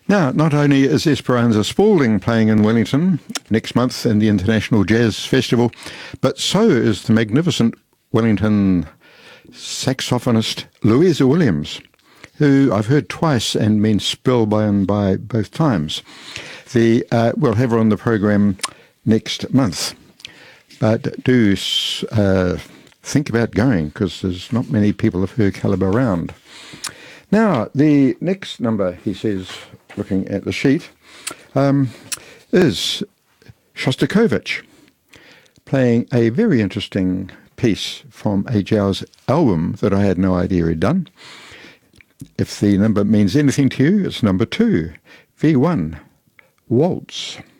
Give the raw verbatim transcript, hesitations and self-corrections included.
Now, not only is Esperanza Spalding playing in Wellington next month in the International Jazz Festival, but so is the magnificent Wellington saxophonist Louisa Williams, who I've heard twice and been spellbound by both times. The uh, we'll have her on the program next month, but do uh, think about going, because there's not many people of her calibre around. Now, the next number, he says, looking at the sheet, um, is Shostakovich, playing a very interesting piece from a jazz album that I had no idea he'd done. If the number means anything to you, it's number two, V one, Waltz.